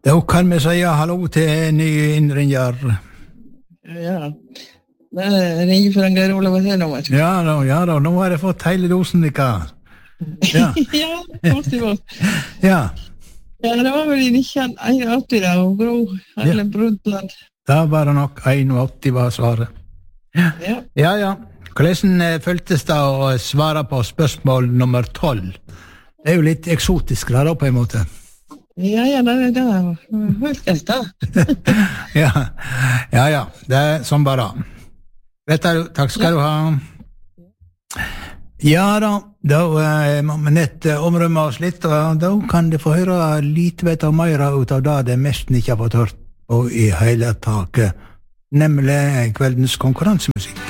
Da kan vi si hallo til nye innringer. Ja, det ringer for en Geir Olav Hesselommer. Ja da, nå har jeg fått hele dosen ikar. Ja. Ja, godt. Ja. Ja, det var vel i 1981 da, og Gro Erlend Brundtland. Da var det nok 81 var svaret. Ja. Hvordan føltes det å svare på spørsmål nummer 12? Det er jo litt eksotisk da på en måte. Ja, det var helt galt da. Ja, det er sånn bare. Vet du, takk skal du ha. Ja da må vi nett omrømme oss litt, og da kan du få høre litt mer ut av det det nesten ikke har fått hørt på i hele taket, nemlig kveldens konkurransemusikk.